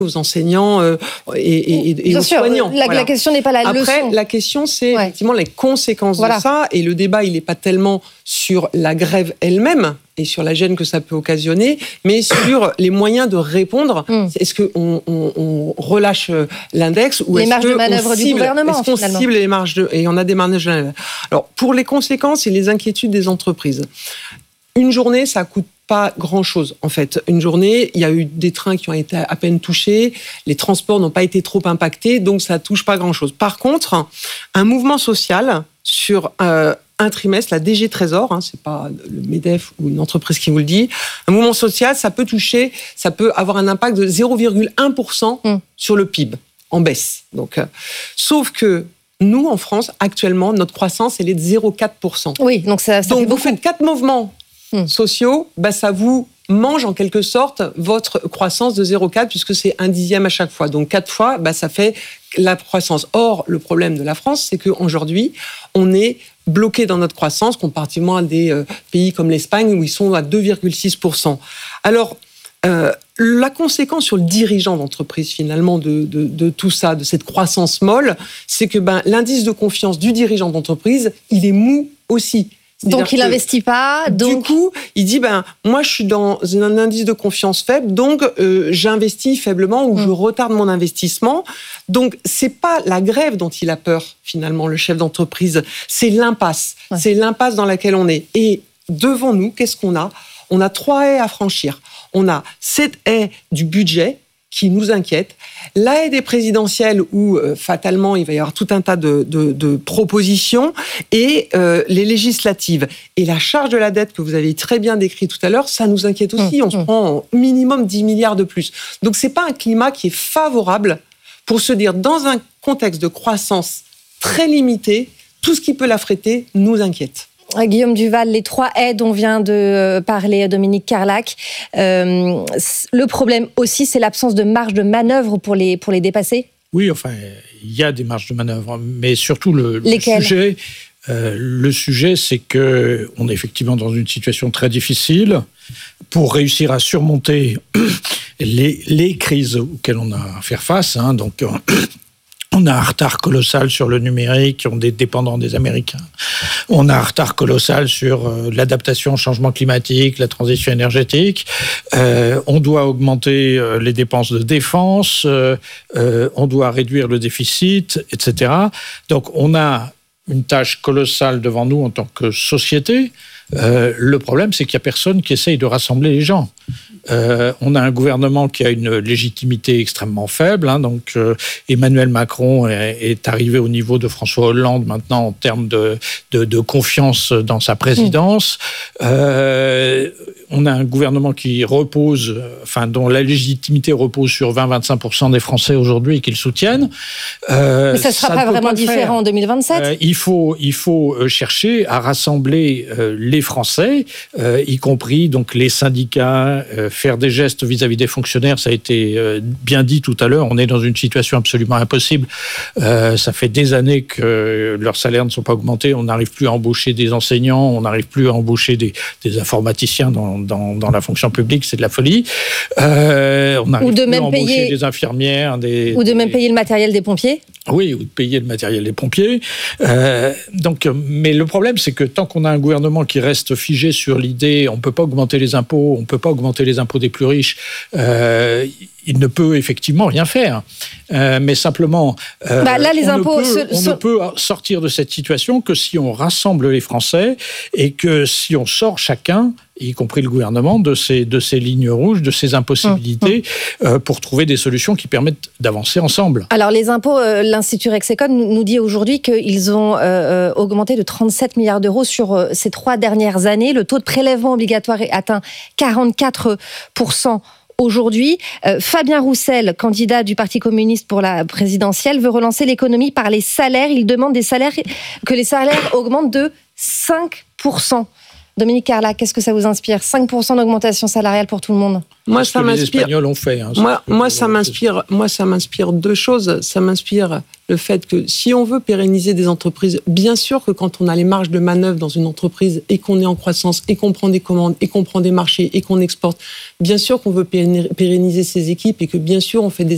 aux enseignants et aux soignants. La question n'est pas la leçon. Après, la question, c'est effectivement les conséquences de ça. Et le débat, il n'est pas tellement sur la grève elle-même et sur la gêne que ça peut occasionner, mais sur les moyens de répondre. Est-ce qu'on relâche l'index ou les marges de manœuvre du gouvernement, est-ce qu'on cible les marges et on a des marges de manœuvre. Alors, pour les conséquences et les inquiétudes des entreprises, une journée, ça coûte pas grand-chose, en fait. Une journée, il y a eu des trains qui ont été à peine touchés, les transports n'ont pas été trop impactés, donc ça touche pas grand-chose. Par contre, un mouvement social sur un trimestre, la DG Trésor, c'est pas le MEDEF ou une entreprise qui vous le dit, un mouvement social, ça peut avoir un impact de 0,1% sur le PIB, en baisse. Donc, sauf que nous, en France, actuellement, notre croissance, elle est de 0,4%. Oui, donc ça donc fait vous beaucoup. faites 4 mouvements sociaux, ça vous mange en quelque sorte votre croissance de 0,4 puisque c'est 1/10 à chaque fois. Donc 4 fois, ça fait la croissance. Or, le problème de la France, c'est qu'aujourd'hui, on est bloqué dans notre croissance comparativement à des pays comme l'Espagne où ils sont à 2,6%. Alors, la conséquence sur le dirigeant d'entreprise finalement de tout ça, de cette croissance molle, c'est que l'indice de confiance du dirigeant d'entreprise, il est mou aussi. Donc il n'investit pas. Du coup, il dit moi je suis dans un indice de confiance faible, donc j'investis faiblement ou je retarde mon investissement. Donc c'est pas la grève dont il a peur finalement le chef d'entreprise, c'est l'impasse, c'est l'impasse dans laquelle on est. Et devant nous, qu'est-ce qu'on a ? On a 3 haies à franchir. On a cette haie du budget qui nous inquiète, la haie des présidentielles où fatalement il va y avoir tout un tas de propositions et les législatives. Et la charge de la dette que vous avez très bien décrit tout à l'heure, ça nous inquiète aussi. On se prend minimum 10 milliards de plus. Donc c'est pas un climat qui est favorable pour se dire dans un contexte de croissance très limité, tout ce qui peut l'affréter nous inquiète. Guillaume Duval, les 3 haies dont vient de parler Dominique Carlac, le problème aussi, c'est l'absence de marge de manœuvre pour les dépasser ? Oui, enfin, il y a des marges de manœuvre, mais surtout le sujet, c'est qu'on est effectivement dans une situation très difficile. Pour réussir à surmonter les crises auxquelles on a à faire face, donc... On a un retard colossal sur le numérique, on est dépendant des Américains. On a un retard colossal sur l'adaptation au changement climatique, la transition énergétique. On doit augmenter les dépenses de défense, on doit réduire le déficit, etc. Donc on a une tâche colossale devant nous en tant que société. Le problème, c'est qu'il n'y a personne qui essaye de rassembler les gens. On a un gouvernement qui a une légitimité extrêmement faible. Donc, Emmanuel Macron est arrivé au niveau de François Hollande maintenant en termes de confiance dans sa présidence. On a un gouvernement qui repose, dont la légitimité repose sur 20-25% des Français aujourd'hui et qui le soutiennent. Mais ça ne sera pas vraiment différent en 2027. Il faut chercher à rassembler les Français, y compris donc les syndicats, faire des gestes vis-à-vis des fonctionnaires. Ça a été bien dit tout à l'heure. On est dans une situation absolument impossible. Ça fait des années que leurs salaires ne sont pas augmentés. On n'arrive plus à embaucher des enseignants. On n'arrive plus à embaucher des informaticiens dans la fonction publique. C'est de la folie. On n'arrive plus à embaucher des infirmières. Ou de même payer le matériel des pompiers. Oui, ou de payer le matériel des pompiers. Mais le problème, c'est que tant qu'on a un gouvernement qui reste figé sur l'idée on ne peut pas augmenter les impôts, on ne peut pas augmenter les impôts des plus riches, il ne peut effectivement rien faire. Mais simplement, on ne peut sortir de cette situation que si on rassemble les Français et que si on sort chacun, y compris le gouvernement, de ces lignes rouges, de ces impossibilités, pour trouver des solutions qui permettent d'avancer ensemble. Alors les impôts, l'Institut Rexecon nous dit aujourd'hui qu'ils ont augmenté de 37 milliards d'euros sur ces 3 dernières années. Le taux de prélèvement obligatoire atteint 44% aujourd'hui. Fabien Roussel, candidat du Parti communiste pour la présidentielle, veut relancer l'économie par les salaires. Il demande que les salaires augmentent de 5%. Dominique Carlac, qu'est-ce que ça vous inspire ? 5% d'augmentation salariale pour tout le monde ? Moi, ça m'inspire. Les Espagnols ont fait. Moi, ça m'inspire 2 choses. Ça m'inspire le fait que si on veut pérenniser des entreprises, bien sûr que quand on a les marges de manœuvre dans une entreprise et qu'on est en croissance et qu'on prend des commandes et qu'on prend des marchés et qu'on exporte, bien sûr qu'on veut pérenniser ces équipes et que bien sûr on fait des